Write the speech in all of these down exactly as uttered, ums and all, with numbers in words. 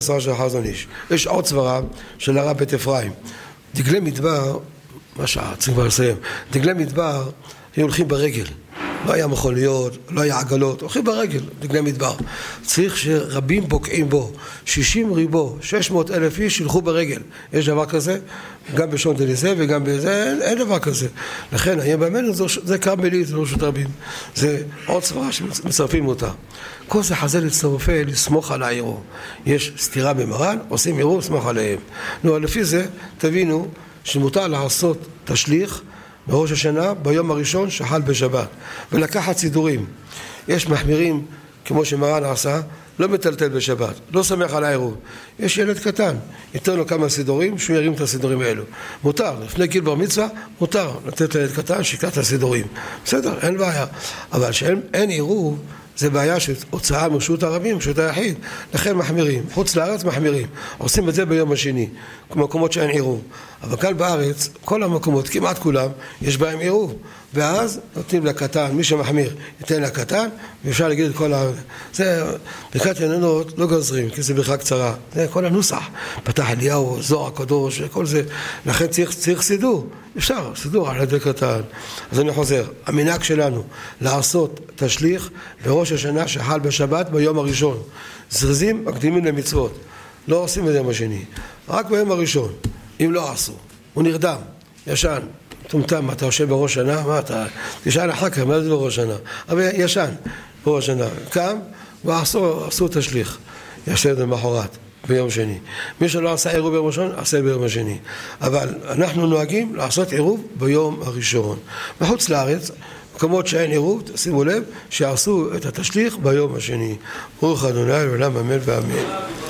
סברה של החזון איש. יש עוד סברה של הרב בית אפרים. דגלי מדבר, מה שעה, צריך כבר לסיים, דגלי מדבר היו הולכים ברגל. לא היה מכוניות, לא היה עגלות, הולכים ברגל, דגלי מדבר. צריך שרבים בוקעים בו, שישים ריבו, שש מאות אלף איש ילכו ברגל. יש דבר כזה? גם בשעון דליזה וגם בזה, אין, אין דבר כזה. לכן, היום בימינו זה, זה קרמלי, זה לא רשות רבים. זה עוד סברה שמצרפים אותה. כל זה חז"ל לצטרפה לסמוך על העירוב. יש סתירה במרן, עושים עירוב, סמוך עליהם. נו, לפי זה, תבינו שמותר לעשות תשליך בראש השנה, ביום הראשון שחל בשבת, ולקחת סידורים. יש מחמירים, כמו שמרן עשה, לא מטלטל בשבת, לא שמח על העירוב. יש ילד קטן, ייתן לו כמה סידורים, שהוא ירים את הסידורים האלו. מותר, לפני גיל בר מצווה, מותר לתת לילד קטן שיקרא את הסידורים. בסדר, אין בעיה. אבל שאין עירוב, זה בעיה של הוצאה מרשות הרבים, מרשות היחיד. לכן מחמירים, חוץ לארץ מחמירים. עושים את זה ביום השני, במקומות שאין עירוב. אבל כאן בארץ, כל המקומות, כמעט כולם, יש בהם עירוב. ואז נותנים לקטן, מי שמחמיר ייתן לקטן, ואפשר להגיד את כל ה... זה, ברכת יננות לא גוזרים, כי זה ברכה קצרה. זה כל הנוסח. פתח אליהו, זוהר הקדוש, כל זה. לכן צריך, צריך סידור. אפשר, סידור על ידי קטן. אז אני חוזר. המנהג שלנו, לעשות תשליך בראש השנה שחל בשבת ביום הראשון. זריזים מקדימים למצוות. לא עושים את זה השני. רק ביום הראשון. אם לא עשו. הוא נרדם. ישן. טומטם, אתה יושב בראש שנה? מה אתה? תשאל אחר כך, מה זה בראש שנה? אבל ישן בראש שנה. קם ועשו עשו תשליך. ישן למחרת. ביום שני. מי שלא עשה עירוב ביום ראשון, עשה ביום השני. אבל אנחנו נוהגים לעשות עירוב ביום הראשון. בחוץ לארץ, מקומות שאין עירוב, שימו לב, שעשו את התשליך ביום השני. ברוך אדוני לעולם אמן ואמן.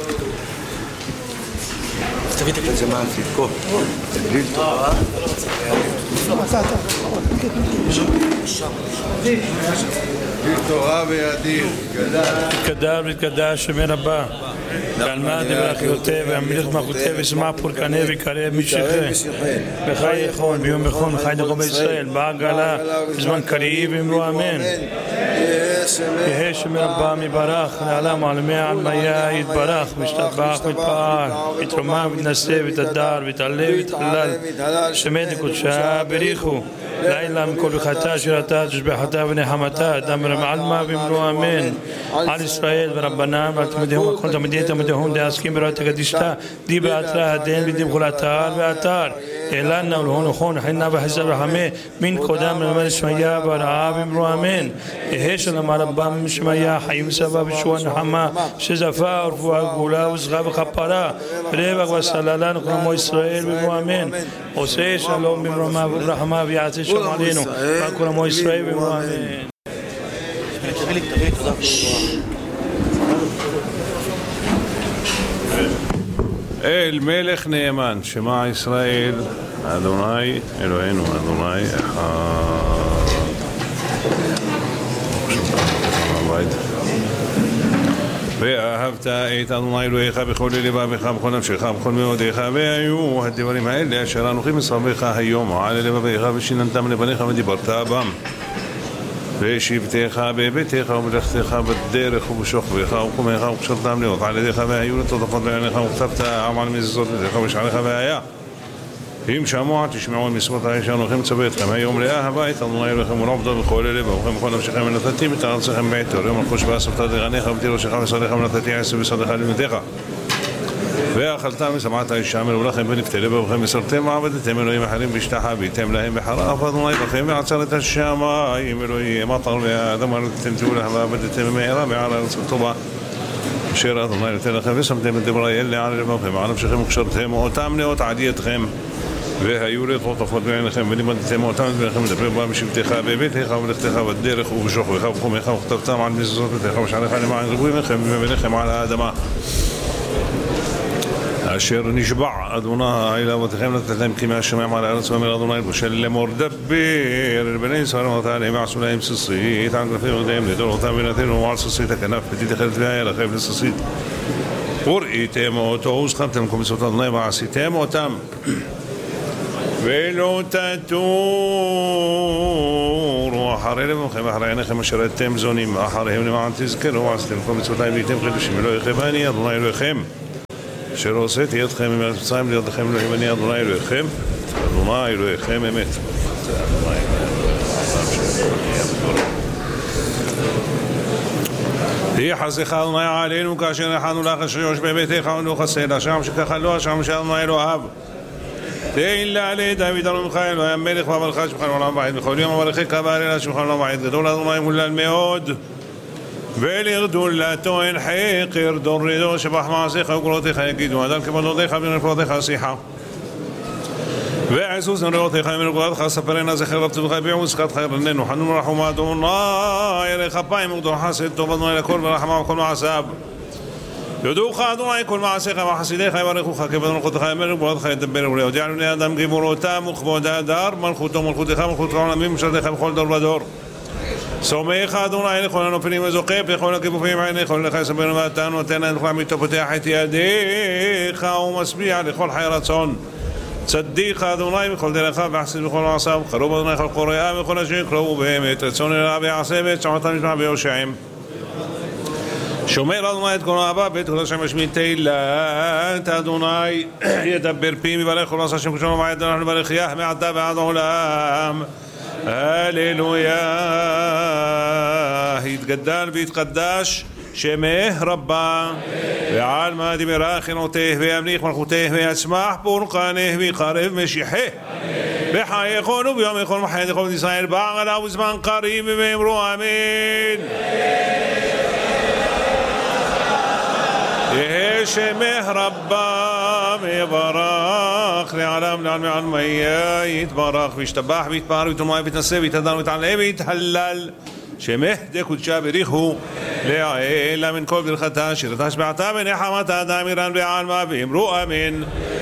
תביא את זה מה תתקוף. תגליל תורה. תגליל תורה וידיר. תתקדר ותתקדש שמי רבה. ועלמא דברך יוטה והמליך מלכותה ושמע פורקנה ויקרב משכם וחי יכול ביום בכל וחי דרכו בישראל בעגלה בזמן קריב ואמרו אמן. יהא שמי רבה מברך לעלם עלמי עלמיה יתברך משתבח מתפאר יתרומם ותנסה ותדר ותעלה ותחלל שמי דקודשה בריחו לילה מכל וחטא שירתה תשבחתה ונחמתה דם רמעלמה ואמרו אמן. על ישראל ורבנם ועל תלמידיהם וכל תלמידי תלמידיהם דעסקים בראות הקדישתה די באתר הדין ודי בכל אתר ואתר אלנה ולהון וכון חינה וחסר וחמה מן קודם למד שמיה ברעה ואמרו אמן. יהא שלום רבם שמיה חיים סבא ושוע נחמה שזפה ורפואה גאולה וזכה וכפרה ורווח וסללה נקרמו ישראל ואמרו אמן. עושה שלום במרומה וברחמה ויעשה שלום עלינו ונקרמו ישראל ואמרו אמן. אל מלך נאמן, שמע ישראל, אדוני אלוהינו, אדוני אחד. ואהבת את אדוני אלוהיך בכל לבבך, בכל נפשך, בכל מאודיך, והיו הדברים האלה אשר אנוכי מסרבך היום על לבביך ושיננתם לבניך ודיברת בם. ושבתך בביתך ובלכתך בדרך ובשוכבך ובקומך ובקשרתם לאות על ידיך והיו לטוטפות בעיניך וכתבת עם על מזוזות ידיך ובשעריך והיה אם שמוע תשמעו ממצוות האיש אנוכי מצווה אתכם היום לאהבה את אדוני אלוהיכם ולעבדו בכל לבבכם ובכל נפשכם ונתתי את ארצכם בעתו יום לחוש ואספת דגניך ובתירושך ושדך ונתתי עשו בשדך ללמדיך ואכלתם ושמעת אישם אלו לכם ונפתה לבבכם וסרתם ועבדתם אלוהים אחרים והשתחוויתם להם בחרף אדוני בכם ועצר את השמיים אלוהים מטר והאדם תמתו לה ועבדתם מהרה מעל הארץ הטובה אשר אדוני נתן לכם ושמתם את דברי אלה על לבבכם ועל נפשכם וקשרתם אותם לאות עדייתכם והיו לטוטפות בעיניכם ולימדתם אותם ולכם לדבר בהם בשבתך בביתך ובלכתך בדרך ובשוכבך ובקומך וכתבתם על מזוזות ביתך ושעריך למען ריבוי מכם ומבניכם על האדמה אשר נשבע אדוני לאבותיכם נתתם כי מהשמיים על הארץ ואומר אדוני לבושל לאמור דבר אל בני ישראל אמרת עליהם ועשו להם סוסית על כנפי רגליהם לדורותם ונתנו ועל סוסית הכנף ותתאכלת והיה לכם לסוסית וראיתם אותו וזכרתם למקום מצוות אדוני ועשיתם אותם ולא תטורו אחרי לבכם ואחרי עיניכם אשר אתם זונים אחריהם למען תזכרו ועשיתם כל מצוותיי והייתם חידושים אלוהיכם ואני אדוני אלוהיכם אשר הוצאתי אתכם מארץ מצרים להיות לכם אלוהים אני אדוני אלוהיכם אדוני אלוהיכם אמת. יחסך אדוני עלינו כאשר נחנו לך אשר יושבי בביתך ולא חסר השם שככה לא השם שאדוני אלוהיו תן לעלי דוד אדוני מיכאל אלוהי המלך והמלכה שמך לעולם ועד בכל יום וברכך בהלל שמך לעולם ועד גדול אדוני מולל מאוד ולגדולתו אין חקר דורדו שבח מעשיך וגבולותיך יגידו אדל כבודותיך ונפלותיך שיחה ועשוס נראותיך ומנגולתך ספרנה זכר רבצותך ביעוז חד חיירננו חנון רחום אדוני ירח אפיים וגדול חסד טוב אדוני לכל ורחמה וכל מעשיו יודוך אדוני כל מעשיך וחסידיך יברכוך כבדרכותיך יאמר וגבולתך ידבר ולהודיע לבני אדם גבולותם וכבוד הדר מלכותו מלכותך מלכות כל העולמים משלתך בכל דור ודור סומך אדוני לכל הנופלים וזוקף לכל הכיפופים עיניך ולך יסבר ואתה נותן להם לכל עמיתו פותח את ידיך ומשביע לכל חי רצון צדיק אדוני בכל דרך וחסיד בכל מעשיו קרוב אדוני כל קוראיו וכל אשר יקראו באמת רצון אליו יעשה ואת שמעתם נשמע ויושעים שומר אדוני את כל אהבה ואת כל השם משמיע תהילת אדוני ידבר פי מברך כל עשה השם כשלום ועד אנחנו נברך יח מעתה ועד עולם הללויה יתגדל ויתקדש שמך רבה ועל מה דיברה חינותך וימליך מלכותך ויצמח פורקנך ויקרב משיחך בחייכון וביום יכול מחייך לכל ישראל בעלה וזמן קריב ואמרו אמן יהא שמך רבה מברך לעולם לעלמי עלמיה יתברך וישתבח ויתפאר ויתרומם ויתנשא ויתהדר ויתעלה ויתהלל שמך דקודשה בריחו לעילה מן כל ברכתה אשר תשבעתה ונחמתה דמירן בעלמה ואמרו אמן